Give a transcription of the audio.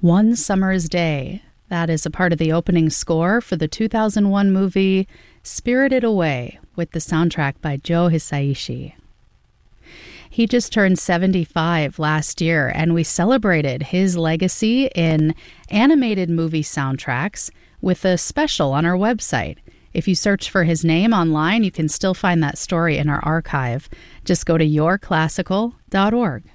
One Summer's Day. That is a part of the opening score for the 2001 movie Spirited Away, with the soundtrack by Joe Hisaishi. He just turned 75 last year, and we celebrated his legacy in animated movie soundtracks with a special on our website. If you search for his name online, you can still find that story in our archive. Just go to yourclassical.org.